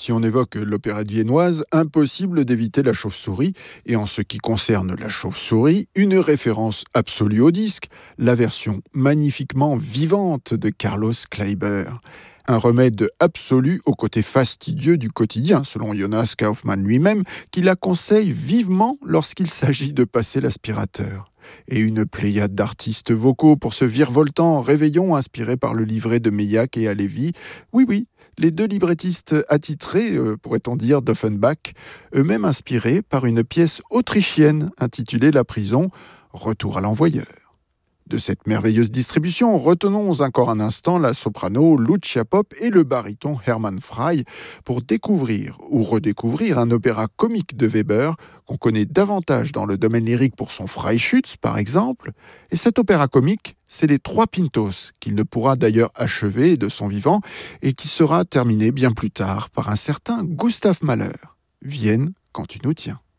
Si on évoque l'opérette viennoise, impossible d'éviter la chauve-souris. Et en ce qui concerne la chauve-souris, une référence absolue au disque, la version magnifiquement vivante de Carlos Kleiber. Un remède absolu au côté fastidieux du quotidien, selon Jonas Kaufmann lui-même, qui la conseille vivement lorsqu'il s'agit de passer l'aspirateur. Et une pléiade d'artistes vocaux pour ce virevoltant réveillon inspiré par le livret de Meilhac et Halévy. Oui, oui, les deux librettistes attitrés, pourrait-on dire, d'Offenbach, eux-mêmes inspirés par une pièce autrichienne intitulée La prison, Retour à l'envoyeur. De cette merveilleuse distribution, retenons encore un instant la soprano Lucia Popp et le baryton Hermann Frey pour découvrir ou redécouvrir un opéra comique de Weber qu'on connaît davantage dans le domaine lyrique pour son Freischütz par exemple. Et cet opéra comique, c'est les Trois Pintos, qu'il ne pourra d'ailleurs achever de son vivant et qui sera terminé bien plus tard par un certain Gustav Mahler. Vienne quand tu nous tiens.